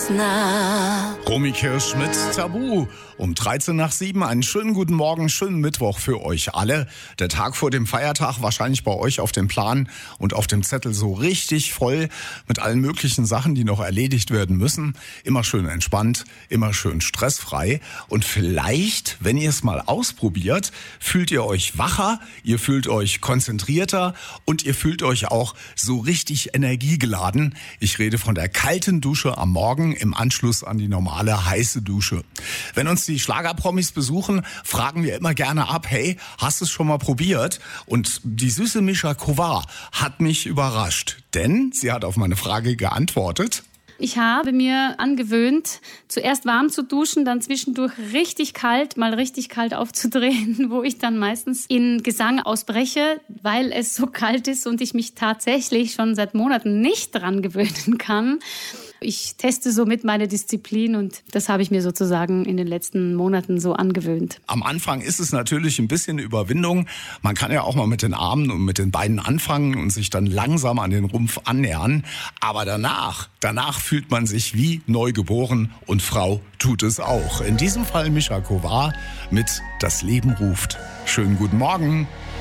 nah. Romy Kirsch mit Tabu. Um 13 nach 7, einen schönen guten Morgen, schönen Mittwoch für euch alle. Der Tag vor dem Feiertag wahrscheinlich bei euch auf dem Plan und auf dem Zettel so richtig voll mit allen möglichen Sachen, die noch erledigt werden müssen. Immer schön entspannt, immer schön stressfrei. Und vielleicht, wenn ihr es mal ausprobiert, fühlt ihr euch wacher, ihr fühlt euch konzentrierter und ihr fühlt euch auch so richtig energiegeladen. Ich rede von der kalten Dusche am Morgen im Anschluss an die normale heiße Dusche. Wenn uns die Schlagerpromis besuchen, fragen wir immer gerne ab, hey, hast du es schon mal probiert? Und die süße Mischa Kovar hat mich überrascht, denn sie hat auf meine Frage geantwortet. Ich habe mir angewöhnt, zuerst warm zu duschen, dann zwischendurch richtig kalt, mal richtig kalt aufzudrehen, wo ich dann meistens in Gesang ausbreche, weil es so kalt ist und ich mich tatsächlich schon seit Monaten nicht dran gewöhnen kann. Ich teste somit meine Disziplin und das habe ich mir sozusagen in den letzten Monaten so angewöhnt. Am Anfang ist es natürlich ein bisschen Überwindung. Man kann ja auch mal mit den Armen und mit den Beinen anfangen und sich dann langsam an den Rumpf annähern. Aber danach fühlt man sich wie neugeboren und Frau tut es auch. In diesem Fall Mischa Kovar mit Das Leben ruft. Schönen guten Morgen.